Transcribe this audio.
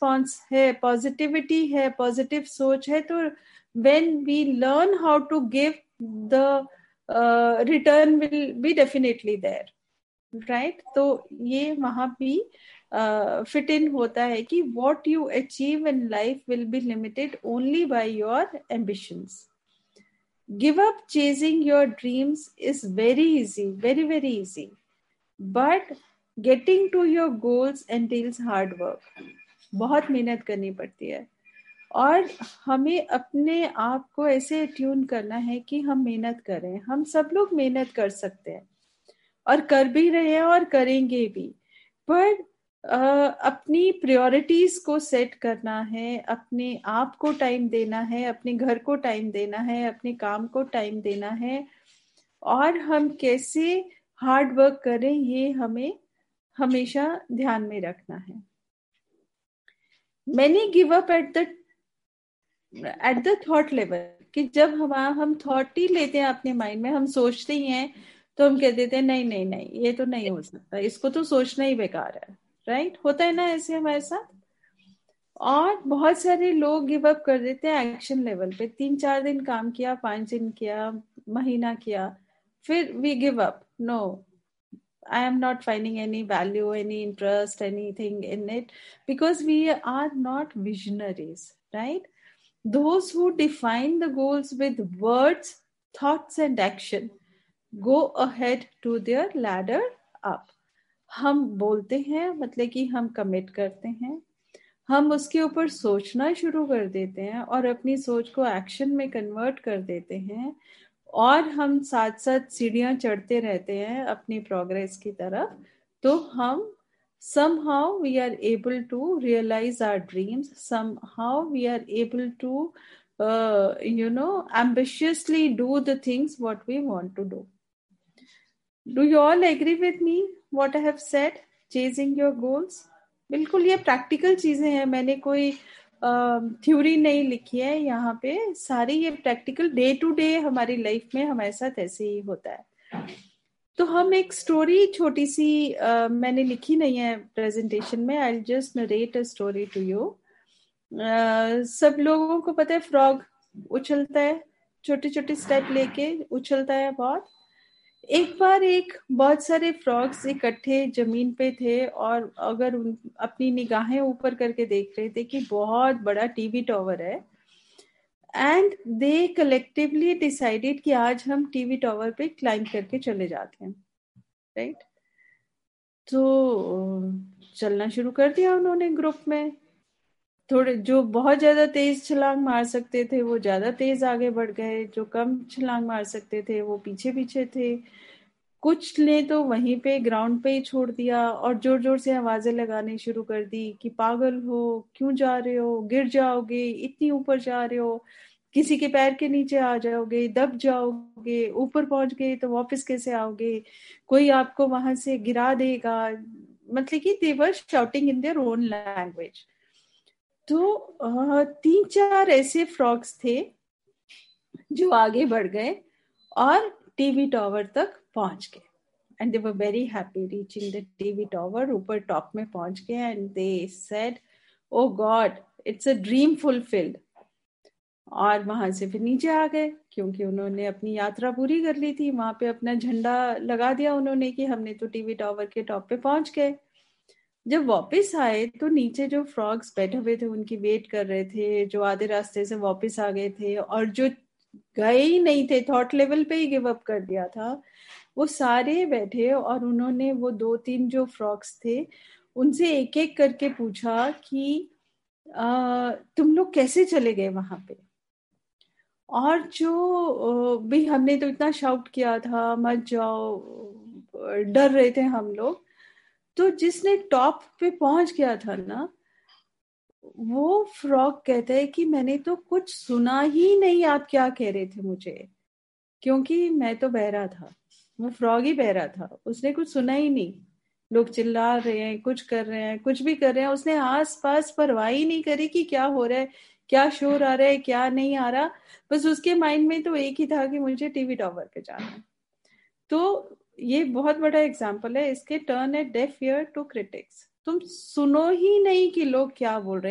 Response है, positivity है, positive सोच है, तो when we learn how to give, the return will be definitely there, right? तो ये वहां भी फिट इन होता है कि what you achieve in life will be limited only by your ambitions. Give up chasing your dreams is very easy, very very easy, but getting to your goals entails hard work. बहुत मेहनत करनी पड़ती है, और हमें अपने आप को ऐसे ट्यून करना है कि हम मेहनत करें. हम सब लोग मेहनत कर सकते हैं और कर भी रहे हैं और करेंगे भी, पर अपनी प्रायोरिटीज को सेट करना है, अपने आप को टाइम देना है, अपने घर को टाइम देना है, अपने काम को टाइम देना है, और हम कैसे हार्ड वर्क करें ये हमें हमेशा ध्यान में रखना है. Many give up at the thought level, कि जब हम थॉट ही लेते हैं अपने माइंड में, हम सोचते ही हैं, तो हम कह देते हैं नहीं नहीं नहीं, ये तो नहीं हो सकता, इसको तो सोचना ही बेकार है, राइट? होता है ना ऐसे हमारे साथ. और बहुत सारे लोग गिव अप कर देते हैं एक्शन लेवल पे. 3-4 दिन काम किया, 5 दिन किया, महीना किया, फिर we give up. No, I am not finding any value, any interest, anything in it, because we are not visionaries, right? Those who define the goals with words, thoughts and action go ahead to their ladder up. हम बोलते हैं, मतलब कि हम commit करते हैं, हम उसके ऊपर सोचना शुरू कर देते हैं और अपनी सोच को एक्शन में कन्वर्ट कर देते हैं, और हम साथ साथ सीढ़ियां चढ़ते रहते हैं अपनी प्रोग्रेस की तरफ. तो हम somehow we are able to realize our dreams, somehow we are able to ambitiously do the things what we want to do. Do you all agree with me what I have said? Chasing your goals, बिल्कुल ये practical चीजें हैं. मैंने कोई theory नहीं लिखी है यहाँ पे, सारी ये प्रैक्टिकल डे टू डे हमारी लाइफ में हमारे साथ ऐसे ही होता है. तो हम एक स्टोरी छोटी सी मैंने लिखी नहीं है प्रेजेंटेशन में. I will just narrate a story to you. सब लोगों को पता है फ्रॉग उछलता है, छोटे छोटे स्टेप लेके उछलता है बहुत. एक बार बहुत सारे फ्रॉग्स इकट्ठे जमीन पे थे, और अगर अपनी निगाहें ऊपर करके देख रहे थे कि बहुत बड़ा टीवी टावर है, एंड दे कलेक्टिवली डिसाइडेड कि आज हम टीवी टावर पे क्लाइंब करके चले जाते हैं, राइट? तो चलना शुरू कर दिया उन्होंने ग्रुप में. थोड़े जो बहुत ज्यादा तेज छलांग मार सकते थे वो ज्यादा तेज आगे बढ़ गए, जो कम छलांग मार सकते थे वो पीछे पीछे थे. कुछ ने तो वहीं पे ग्राउंड पे ही छोड़ दिया और जोर जोर से आवाजें लगानी शुरू कर दी कि पागल हो, क्यों जा रहे हो, गिर जाओगे, इतनी ऊपर जा रहे हो, किसी के पैर के नीचे आ जाओगे, दब जाओगे, ऊपर पहुंच गए तो वापस कैसे आओगे, कोई आपको वहां से गिरा देगा. मतलब कि दे वर shouting in their own language. तो 3-4 ऐसे फ्रॉग्स थे जो आगे बढ़ गए और टीवी टावर तक पहुंच गए. And they were very happy reaching the TV tower. ऊपर टॉप में पहुंच गए and they said, O God, it's a dream fulfilled. और वहां से फिर नीचे आ गए, क्योंकि उन्होंने अपनी यात्रा पूरी कर ली थी. वहां पे अपना झंडा लगा दिया उन्होंने कि हमने तो टीवी टावर के टॉप पे पहुंच गए. जब वापस आए तो नीचे जो फ्रॉग्स बैठे हुए थे उनकी वेट कर रहे थे, जो आधे रास्ते से वापस आ गए थे और जो गए ही नहीं थे, थॉट लेवल पे ही गिव अप कर दिया था, वो सारे बैठे. और उन्होंने वो 2-3 जो फ्रॉग्स थे उनसे एक एक करके पूछा कि तुम लोग कैसे चले गए वहां पे. और जो भी हमने तो इतना शाउट किया था मत जाओ, डर रहे थे हम लोग. तो जिसने टॉप पे पहुंच गया था ना, वो फ्रॉग कहता है कि मैंने तो कुछ सुना ही नहीं आप क्या कह रहे थे मुझे, क्योंकि मैं तो बहरा था. वो फ्रॉग ही बहरा था, उसने कुछ सुना ही नहीं. लोग चिल्ला रहे हैं, कुछ कर रहे हैं, कुछ भी कर रहे हैं, उसने आस पास परवाह ही नहीं करी कि क्या हो रहा है, क्या शोर आ रहा है, क्या नहीं आ रहा. बस उसके माइंड में तो एक ही था कि मुझे टीवी टावर पे जाना है. तो ये बहुत बड़ा एग्जाम्पल है इसके. Turn A deaf ear to critics. तुम सुनो ही नहीं कि लोग क्या बोल रहे हैं.